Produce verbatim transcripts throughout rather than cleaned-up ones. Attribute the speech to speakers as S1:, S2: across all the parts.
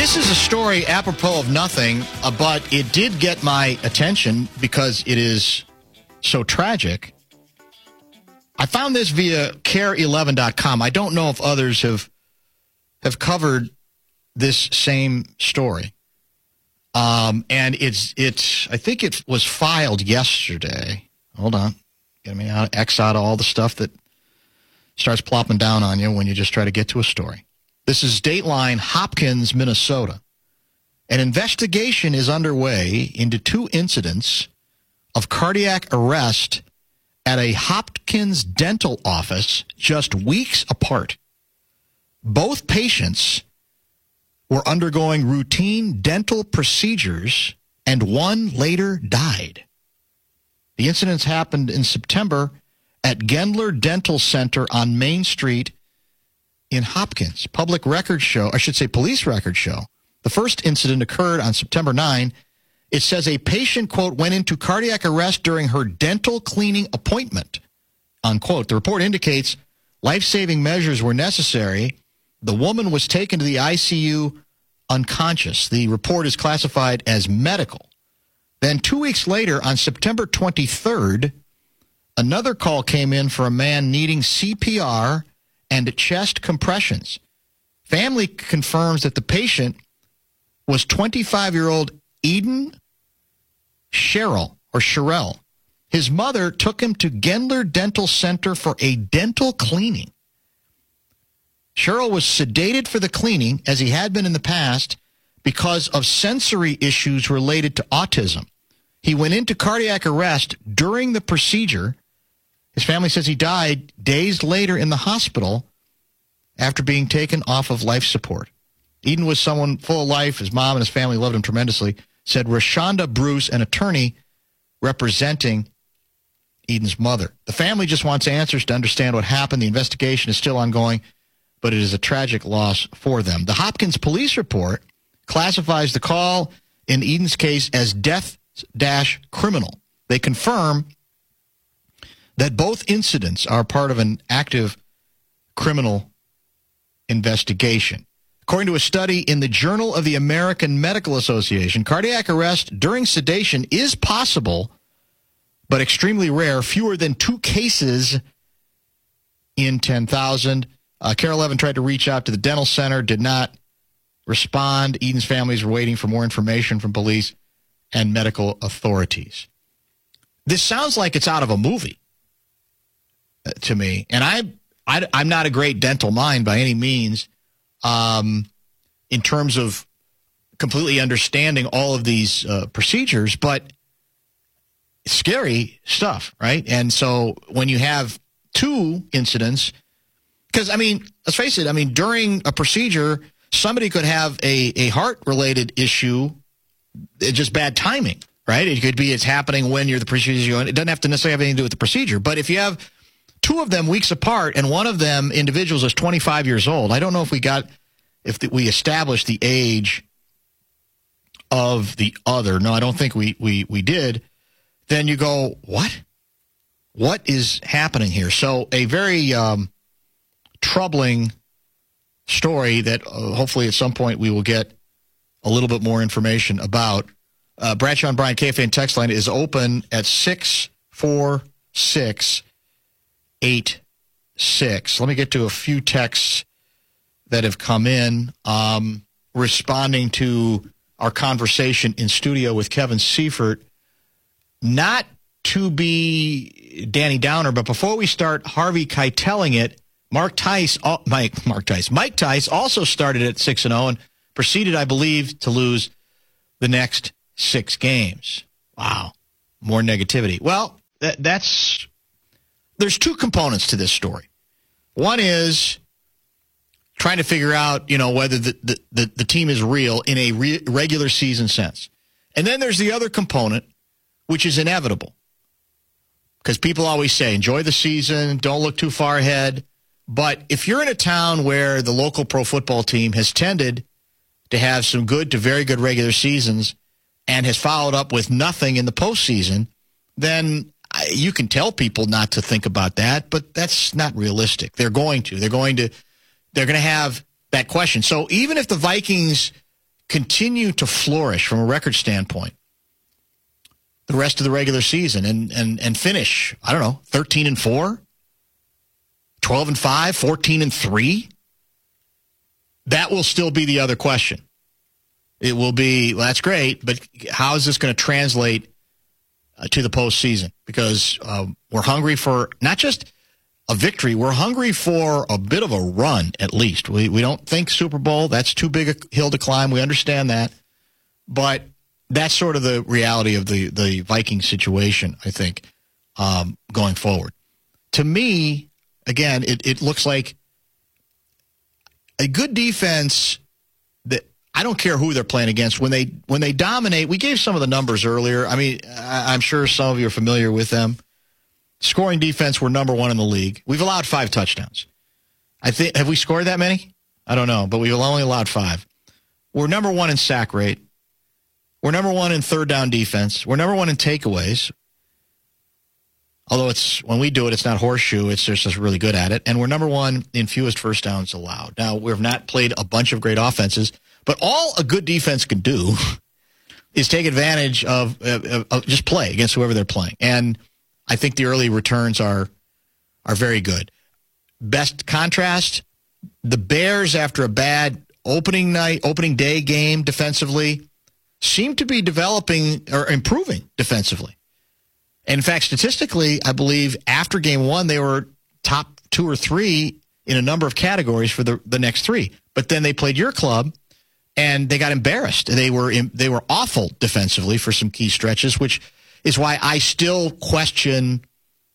S1: This is a story apropos of nothing, uh, but it did get my attention because it is so tragic. I found this via care eleven dot com. I don't know if others have have covered this same story. Um, and it's it's I think it was filed yesterday. Hold on. Get me out, X out of all the stuff that starts plopping down on you when you just try to get to a story. This is Dateline, Hopkins, Minnesota. An investigation is underway into two incidents of cardiac arrest at a Hopkins dental office just weeks apart. Both patients were undergoing routine dental procedures, and one later died. The incidents happened in September at Gendler Dental Center on Main Street in Hopkins. Public records show, I should say police records show, the first incident occurred on September ninth. It says a patient, quote, went into cardiac arrest during her dental cleaning appointment, unquote. The report indicates life-saving measures were necessary. The woman was taken to the I C U unconscious. The report is classified as medical. Then two weeks later, on September twenty-third, another call came in for a man needing C P R and chest compressions. Family confirms that the patient was twenty-five-year-old Eden Sherrill, or Sherrill. His mother took him to Gendler Dental Center for a dental cleaning. Sherrill was sedated for the cleaning, as he had been in the past, because of sensory issues related to autism. He went into cardiac arrest during the procedure. His family says he died days later in the hospital after being taken off of life support. Eden was someone full of life. His mom and his family loved him tremendously, said Rashonda Bruce, an attorney representing Eden's mother. The family just wants answers to understand what happened. The investigation is still ongoing, but it is a tragic loss for them. The Hopkins police report classifies the call in Eden's case as death-criminal. They confirm that both incidents are part of an active criminal investigation. According to a study in the Journal of the American Medical Association, cardiac arrest during sedation is possible, but extremely rare, fewer than two cases in ten thousand. Uh, Care eleven tried to reach out to the dental center, did not respond. Eden's families were waiting for more information from police and medical authorities. This sounds like it's out of a movie uh, to me, and I, I, I'm not a great dental mind by any means. Um, in terms of completely understanding all of these uh, procedures, but scary stuff, right? And so when you have two incidents, because, I mean, let's face it, I mean, during a procedure, somebody could have a, a heart-related issue, just bad timing, right? It could be it's happening when you're the procedure going. It doesn't have to necessarily have anything to do with the procedure, but if you have two of them weeks apart, and one of them individuals is twenty-five years old. I don't know if we got, if the, we established the age of the other. No, I don't think we, we, we did. Then you go, what? What is happening here? So a very um, troubling story that uh, hopefully at some point we will get a little bit more information about. Uh, Bradshaw and Bryant K F A N text line is open at six four six eight six. Let me get to a few texts that have come in um, responding to our conversation in studio with Kevin Seifert. Not to be Danny Downer, but before we start Harvey Keiteling it, Mark Tice, uh, Mike, Mark Tice, Mike Tice also started at six and oh and proceeded, I believe, to lose the next six games. Wow, more negativity. Well, that, that's. There's two components to this story. One is trying to figure out, you know, whether the, the, the, the team is real in a re- regular season sense. And then there's the other component, which is inevitable. Because people always say, enjoy the season, don't look too far ahead. But if you're in a town where the local pro football team has tended to have some good to very good regular seasons and has followed up with nothing in the postseason, then you can tell people not to think about that, but that's not realistic. They're going to. They're going to they're going to have that question. So even if the Vikings continue to flourish from a record standpoint the rest of the regular season and, and, and finish, I don't know, thirteen and four, twelve and five, fourteen and three, that will still be the other question. It will be, well, that's great, but how is this going to translate uh, to the postseason? Because uh, we're hungry for not just a victory, we're hungry for a bit of a run, at least. We we don't think Super Bowl, that's too big a hill to climb. We understand that. But that's sort of the reality of the, the Vikings situation, I think, um, going forward. To me, again, it, it looks like a good defense that I don't care who they're playing against. When they when they dominate, we gave some of the numbers earlier. I mean, I'm sure some of you are familiar with them. Scoring defense, we're number one in the league. We've allowed five touchdowns. I think have we scored that many? I don't know, but we've only allowed five. We're number one in sack rate. We're number one in third down defense. We're number one in takeaways. Although it's when we do it, it's not horseshoe. It's just us really good at it. And we're number one in fewest first downs allowed. Now, we've not played a bunch of great offenses, but all a good defense can do is take advantage of, of, of just play against whoever they're playing. And I think the early returns are are very good. Best contrast, the Bears, after a bad opening night, opening day game defensively, seem to be developing or improving defensively. And in fact, statistically, I believe after game one, they were top two or three in a number of categories for the, the next three. But then they played your club, and they got embarrassed. They were in, they were awful defensively for some key stretches, which is why I still question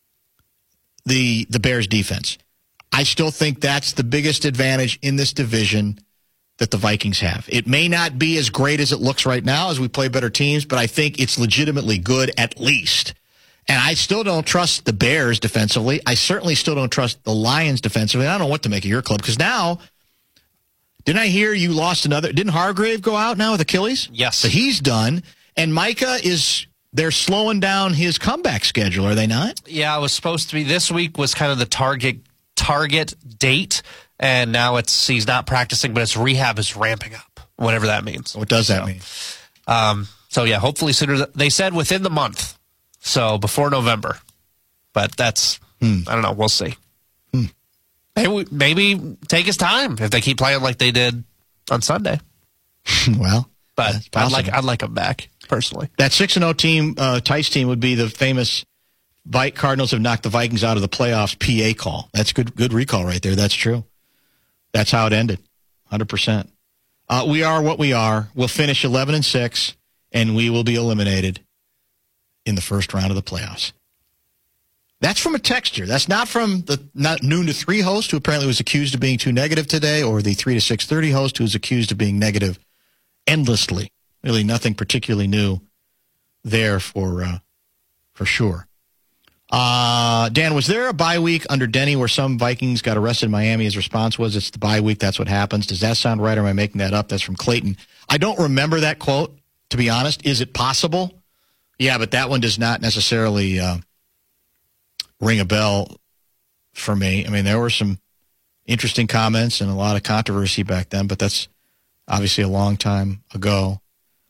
S1: the the Bears defense. I still think that's the biggest advantage in this division that the Vikings have. It may not be as great as it looks right now as we play better teams, but I think it's legitimately good at least. And I still don't trust the Bears defensively. I certainly still don't trust the Lions defensively. I don't know what to make of your club, because now, didn't I hear you lost another? Didn't Hargrave go out now with Achilles?
S2: Yes.
S1: So he's done. And Micah is, they're slowing down his comeback schedule, are they not?
S2: Yeah, it was supposed to be, this week was kind of the target target date, and now it's he's not practicing, but his rehab is ramping up, whatever that means.
S1: What does that
S2: so,
S1: mean?
S2: Um, so, yeah, hopefully sooner. They said within the month, so before November. But that's, hmm. I don't know, we'll see.
S1: Hmm.
S2: Maybe, maybe take his time if they keep playing like they did on Sunday.
S1: Well,
S2: but I'd like I'd like him back personally.
S1: That six and oh team, uh, Tice team, would be the famous Vi- Cardinals have knocked the Vikings out of the playoffs P A call. That's good good recall right there. That's true. That's how it ended, one hundred percent. Uh, we are what we are. We'll finish eleven and six, and we will be eliminated in the first round of the playoffs. That's from a texture. That's not from the not noon to three host, who apparently was accused of being too negative today, or the three to six thirty host, who was accused of being negative endlessly. Really nothing particularly new there for uh, for sure. Uh, Dan, was there a bye week under Denny where some Vikings got arrested in Miami? His response was, it's the bye week, that's what happens. Does that sound right, or am I making that up? That's from Clayton. I don't remember that quote, to be honest. Is it possible? Yeah, but that one does not necessarily uh, ring a bell for me. I mean, there were some interesting comments and a lot of controversy back then, but that's obviously a long time ago.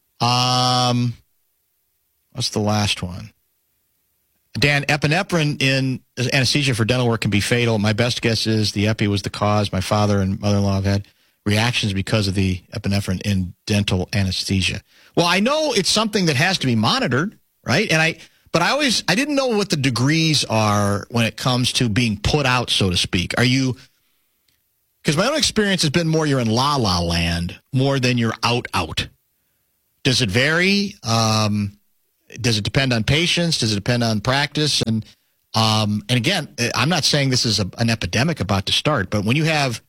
S1: Um, what's the last one? Dan, epinephrine in anesthesia for dental work can be fatal. My best guess is the epi was the cause. My father and mother-in-law have had reactions because of the epinephrine in dental anesthesia. Well, I know it's something that has to be monitored, right? And I, but I always, I didn't know what the degrees are when it comes to being put out, so to speak. Are you, because my own experience has been more you're in la-la land more than you're out-out. Does it vary? Um... Does it depend on patients? Does it depend on practice? And um, and again, I'm not saying this is a, an epidemic about to start, but when you have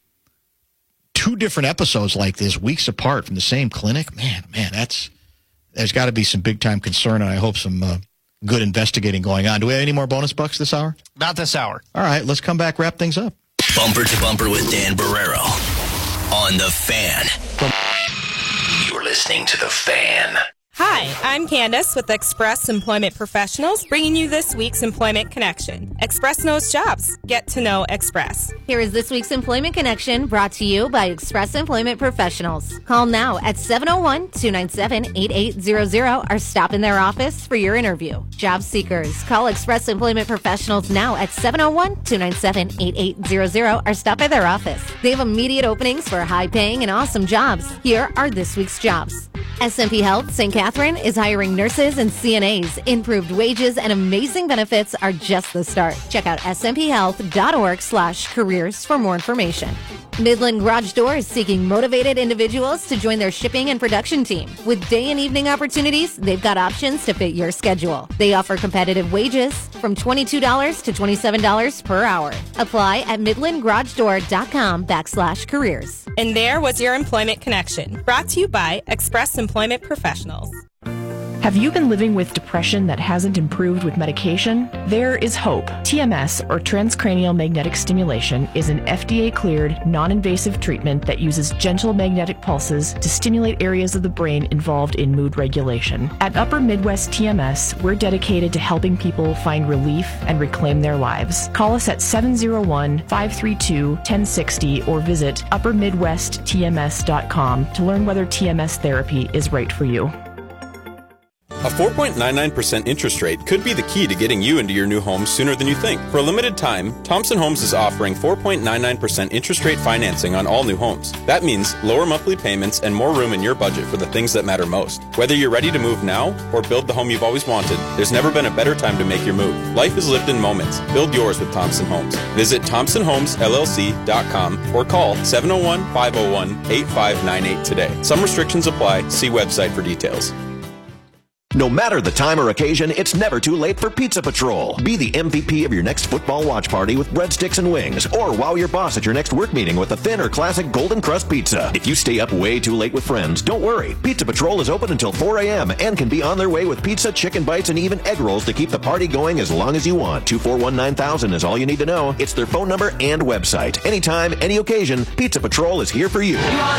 S1: two different episodes like this, weeks apart from the same clinic, man, man, that's there's got to be some big time concern, and I hope some uh, good investigating going on. Do we have any more bonus bucks this hour?
S2: Not this hour.
S1: All right, let's come back, wrap things up.
S3: Bumper to Bumper with Dan Barrero on The Fan. You're listening to The Fan.
S4: Hi, I'm Candace with Express Employment Professionals, bringing you this week's Employment Connection. Express knows jobs. Get to know Express.
S5: Here is this week's Employment Connection, brought to you by Express Employment Professionals. Call now at seven oh one, two nine seven, eight eight zero zero or stop in their office for your interview. Job seekers, call Express Employment Professionals now at seven oh one, two nine seven, eight eight zero zero or stop by their office. They have immediate openings for high-paying and awesome jobs. Here are this week's jobs. S M P Health Saint Catherine is hiring nurses and C N As. Improved wages and amazing benefits are just the start. Check out smphealth.org slash careers for more information. Midland Garage Door is seeking motivated individuals to join their shipping and production team. With day and evening opportunities, they've got options to fit your schedule. They offer competitive wages from twenty-two dollars to twenty-seven dollars per hour. Apply at midlandgaragedoor.com backslash careers.
S4: And there was your Employment Connection, brought to you by Express Employment Professionals.
S6: Have you been living with depression that hasn't improved with medication? There is hope. T M S, or transcranial magnetic stimulation, is an F D A-cleared, non-invasive treatment that uses gentle magnetic pulses to stimulate areas of the brain involved in mood regulation. At Upper Midwest T M S, we're dedicated to helping people find relief and reclaim their lives. Call us at seven oh one, five three two, one oh six oh or visit upper midwest t m s dot com to learn whether T M S therapy is right for you.
S7: A four point nine nine percent interest rate could be the key to getting you into your new home sooner than you think. For a limited time, Thompson Homes is offering four point nine nine percent interest rate financing on all new homes. That means lower monthly payments and more room in your budget for the things that matter most. Whether you're ready to move now or build the home you've always wanted, there's never been a better time to make your move. Life is lived in moments. Build yours with Thompson Homes. Visit thompson homes l l c dot com or call seven oh one, five oh one, eight five nine eight today. Some restrictions apply. See website for details.
S8: No matter the time or occasion, it's never too late for Pizza Patrol. Be the M V P of your next football watch party with breadsticks and wings, or wow your boss at your next work meeting with a thin or classic golden crust pizza. If you stay up way too late with friends, don't worry. Pizza Patrol is open until four a.m. and can be on their way with pizza, chicken bites, and even egg rolls to keep the party going as long as you want. two four one, nine thousand is all you need to know. It's their phone number and website. Anytime, any occasion, Pizza Patrol is here for you.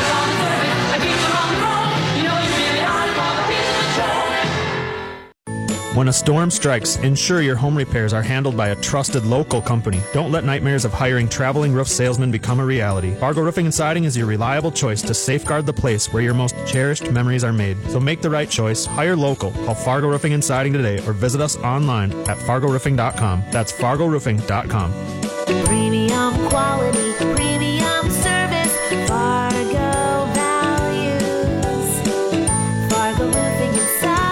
S9: When a storm strikes, ensure your home repairs are handled by a trusted local company. Don't let nightmares of hiring traveling roof salesmen become a reality. Fargo Roofing and Siding is your reliable choice to safeguard the place where your most cherished memories are made. So make the right choice. Hire local. Call Fargo Roofing and Siding today or visit us online at fargo roofing dot com. That's fargo roofing dot com.
S10: Premium quality, premium service, Fargo values, Fargo Roofing and Siding.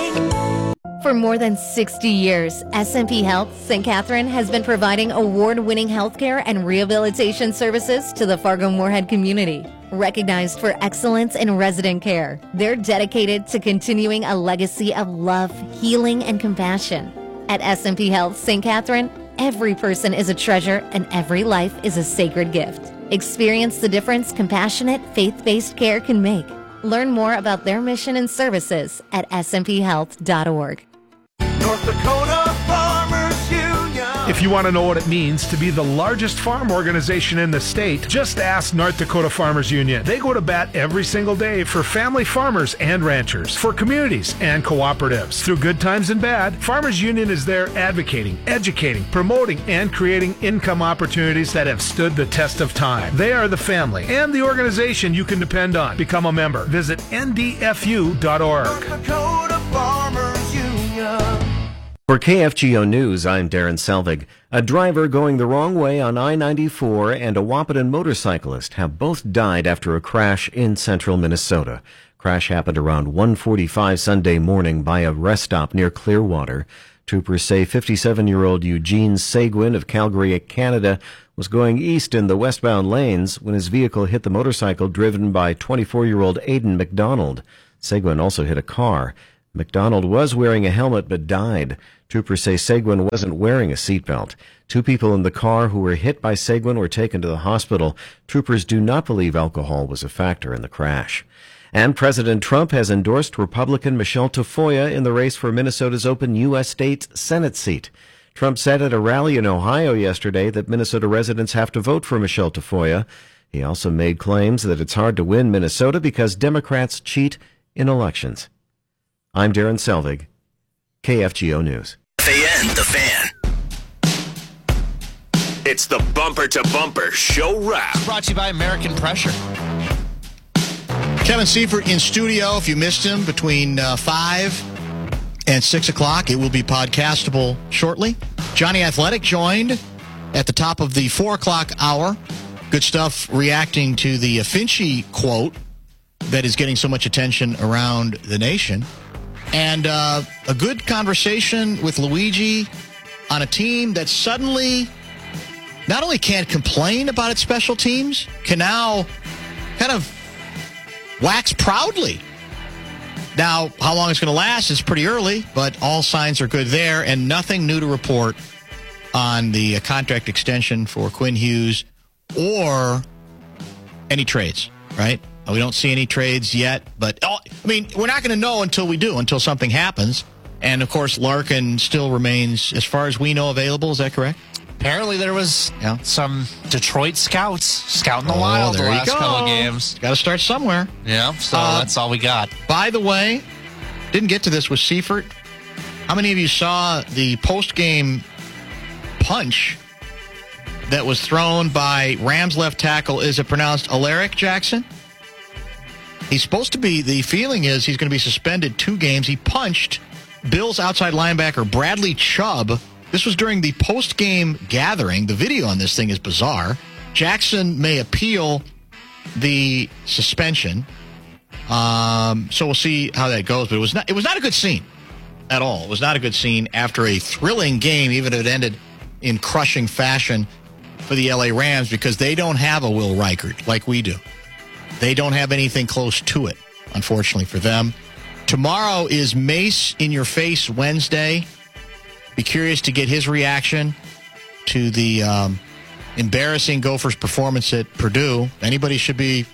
S5: For more than sixty years, S M P Health Saint Catherine has been providing award-winning healthcare and rehabilitation services to the Fargo-Moorhead community. Recognized for excellence in resident care, they're dedicated to continuing a legacy of love, healing, and compassion. At S M P Health Saint Catherine, every person is a treasure and every life is a sacred gift. Experience the difference compassionate, faith-based care can make. Learn more about their mission and services at s m p health dot org.
S11: North Dakota Farmers Union. If you want to know what it means to be the largest farm organization in the state, just ask North Dakota Farmers Union. They go to bat every single day for family farmers and ranchers, for communities and cooperatives. Through good times and bad, Farmers Union is there advocating, educating, promoting, and creating income opportunities that have stood the test of time. They are the family and the organization you can depend on. Become a member. Visit n d f u dot org. North Dakota Farmers Union.
S12: For K F G O News, I'm Darren Selvig. A driver going the wrong way on I ninety-four and a Wahpeton motorcyclist have both died after a crash in central Minnesota. Crash happened around one forty-five Sunday morning by a rest stop near Clearwater. Troopers say fifty-seven-year-old Eugene Seguin of Calgary, Canada, was going east in the westbound lanes when his vehicle hit the motorcycle driven by twenty-four-year-old Aidan McDonald. Seguin also hit a car. McDonald was wearing a helmet but died. Troopers say Seguin wasn't wearing a seatbelt. Two people in the car who were hit by Seguin were taken to the hospital. Troopers do not believe alcohol was a factor in the crash. And President Trump has endorsed Republican Michelle Tafoya in the race for Minnesota's open U S state Senate seat. Trump said at a rally in Ohio yesterday that Minnesota residents have to vote for Michelle Tafoya. He also made claims that it's hard to win Minnesota because Democrats cheat in elections. I'm Darren Selvig, K F G O News.
S3: F A N, The Fan. It's the Bumper to Bumper Show Wrap.
S2: Brought to you by American Pressure.
S1: Kevin Seifert in studio. If you missed him between uh, five and six o'clock, it will be podcastable shortly. Johnny Athletic joined at the top of the four o'clock hour. Good stuff reacting to the Finchie quote that is getting so much attention around the nation. And uh, a good conversation with Luigi on a team that suddenly not only can't complain about its special teams, can now kind of wax proudly. Now, how long it's going to last is pretty early, but all signs are good there, and nothing new to report on the uh, contract extension for Quinn Hughes or any trades, right? We don't see any trades yet, but, oh, I mean, we're not going to know until we do, until something happens. And, of course, Larkin still remains, as far as we know, available. Is that correct?
S2: Apparently there was
S1: yeah.
S2: some Detroit scouts scouting the
S1: oh,
S2: wild the
S1: there
S2: last
S1: you go.
S2: couple of games.
S1: Got to start somewhere.
S2: Yeah, so
S1: uh,
S2: that's all we got.
S1: By the way, didn't get to this with Seifert. How many of you saw the post-game punch that was thrown by Rams left tackle? Is it pronounced Alaric Jackson? He's supposed to be, the feeling is he's going to be suspended two games. He punched Bills outside linebacker Bradley Chubb. This was during the post-game gathering. The video on this thing is bizarre. Jackson may appeal the suspension. Um, so we'll see how that goes. But it was not, it was not a good scene at all. It was not a good scene after a thrilling game, even if it ended in crushing fashion for the L A Rams, because they don't have a Will Reichert like we do. They don't have anything close to it, unfortunately for them. Tomorrow is Mace in Your Face Wednesday. Be curious to get his reaction to the um, embarrassing Gophers performance at Purdue. Anybody should be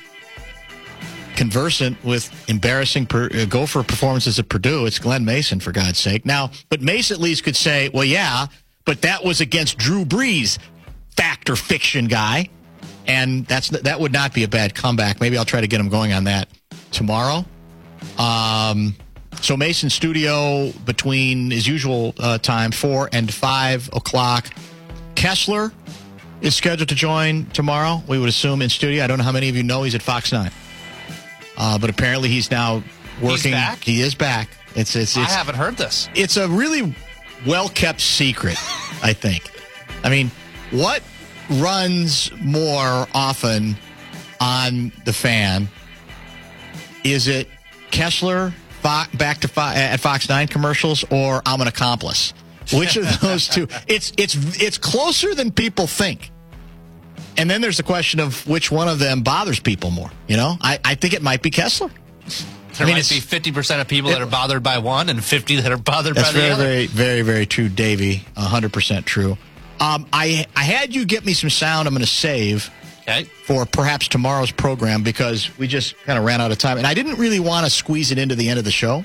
S1: conversant with embarrassing per, uh, Gopher performances at Purdue. It's Glenn Mason, for God's sake. Now, but Mace at least could say, well, yeah, but that was against Drew Brees, fact or fiction guy. And that's that would not be a bad comeback. Maybe I'll try to get him going on that tomorrow. Um, so Mason studio between his usual uh, time, four and five o'clock. Kessler is scheduled to join tomorrow. We would assume in studio. I don't know how many of you know he's at Fox nine, uh, but apparently he's now working.
S2: He's back?
S1: He is back. It's, it's, it's
S2: I haven't heard this.
S1: It's a really well-kept secret, I think. I mean, what runs more often on the Fan? Is it Kessler Fo- back to Fo- at Fox nine commercials, or I'm an accomplice? Which of those two? It's it's it's closer than people think. And then there's the question of which one of them bothers people more. You know, I, I think it might be Kessler.
S2: There
S1: I mean,
S2: might be fifty percent of people
S1: it,
S2: that are bothered by one and fifty that are bothered by the
S1: very,
S2: other.
S1: Very, very, very true, Davey. one hundred percent true. Um, I I had you get me some sound I'm going to save
S2: okay.
S1: for perhaps tomorrow's program, because we just kind of ran out of time. And I didn't really want to squeeze it into the end of the show.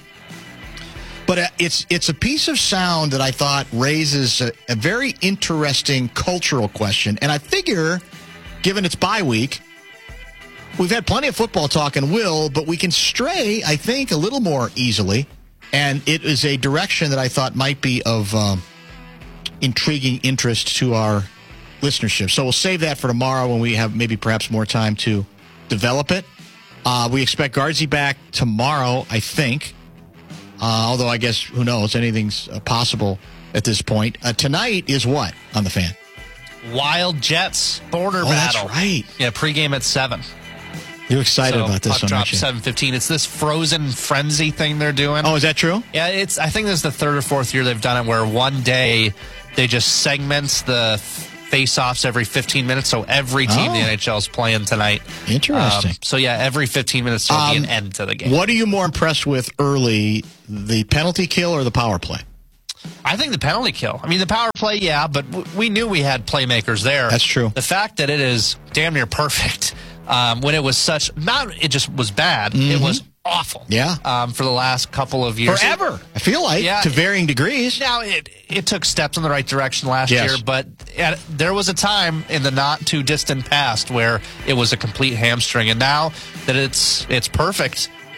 S1: But uh, it's it's a piece of sound that I thought raises a, a very interesting cultural question. And I figure, given it's bye week, we've had plenty of football talk and will, but we can stray, I think, a little more easily. And it is a direction that I thought might be of um, intriguing interest to our listenership. So we'll save that for tomorrow when we have maybe perhaps more time to develop it. Uh, we expect Guardsy back tomorrow, I think. Uh, although I guess, who knows, anything's uh, possible at this point. Uh, tonight is what on the Fan?
S2: Wild Jets border
S1: oh,
S2: battle.
S1: That's right.
S2: Yeah, pregame at seven.
S1: You're excited
S2: so
S1: about this
S2: puck
S1: one,
S2: drop
S1: aren't you?
S2: seven fifteen. It's this frozen frenzy thing they're doing.
S1: Oh, is that true?
S2: Yeah, it's. I think this is the third or fourth year they've done it, where one day they just segments the face-offs every fifteen minutes, so every team
S1: oh.
S2: in the N H L is playing tonight.
S1: Interesting.
S2: Um, so yeah, every fifteen minutes there'll
S1: um,
S2: be an end to the game.
S1: What are you more impressed with early, the penalty kill or the power play?
S2: I think the penalty kill. I mean, the power play, yeah, but w- we knew we had playmakers there.
S1: That's true.
S2: The fact that it is damn near perfect, um, when it was such, not it just was bad,
S1: mm-hmm.
S2: it was awful.
S1: Yeah.
S2: Um, for the last couple of years.
S1: Forever, I feel like,
S2: yeah,
S1: to varying degrees.
S2: Now, it, it took steps in the right direction last
S1: yes.
S2: year, but at, there was a time in the not-too-distant past where it was a complete hamstring, and now that it's it's perfect,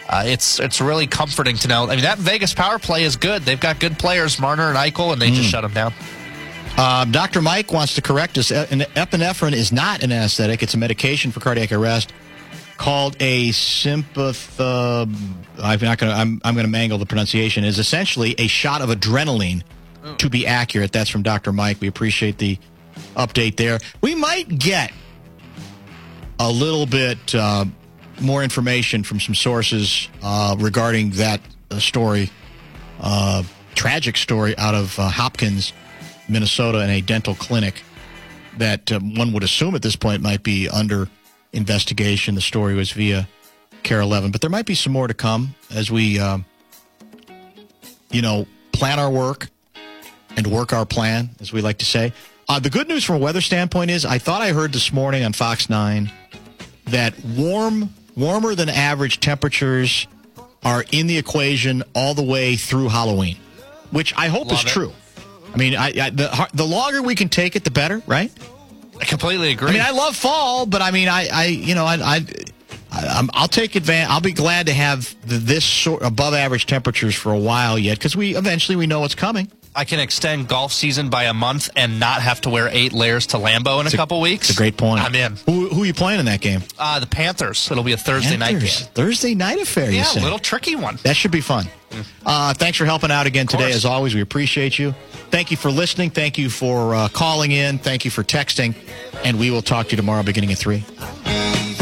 S2: uh, it's it's really comforting to know. I mean, that Vegas power play is good. They've got good players, Marner and Eichel, and they mm. just shut them down.
S1: Uh, Doctor Mike wants to correct us. Epinephrine is not an anesthetic. It's a medication for cardiac arrest called a sympath. Uh, I'm not going to. I'm, I'm going to mangle the pronunciation. It is essentially a shot of adrenaline. Mm. To be accurate, that's from Doctor Mike. We appreciate the update there. We might get a little bit uh, more information from some sources uh, regarding that uh, story, uh, tragic story out of uh, Hopkins, Minnesota, in a dental clinic that uh, one would assume at this point might be under investigation. The story was via Care eleven, but there might be some more to come as we, uh, you know, plan our work and work our plan, as we like to say. Uh, the good news from a weather standpoint is I thought I heard this morning on Fox nine that warm, warmer than average temperatures are in the equation all the way through Halloween, which I hope
S2: Love
S1: is
S2: it.
S1: true. I mean, I, I, the the longer we can take it, the better, right?
S2: I completely agree.
S1: I mean, I love fall, but I mean, I, I you know, I, I, I I'll take advantage. I'll be glad to have the, this sort above average temperatures for a while yet, because we eventually we know what's coming.
S2: I can extend golf season by a month and not have to wear eight layers to Lambeau in a, a couple weeks.
S1: It's a great point.
S2: I'm in.
S1: Who, who are you playing in that game?
S2: Uh, the Panthers. It'll be a Thursday
S1: Panthers.
S2: night game.
S1: Thursday night affair,
S2: yeah,
S1: you say?
S2: a little tricky one.
S1: That should be fun. Uh, thanks for helping out again today. As always, we appreciate you. Thank you for listening. Thank you for uh, calling in. Thank you for texting. And we will talk to you tomorrow beginning at three.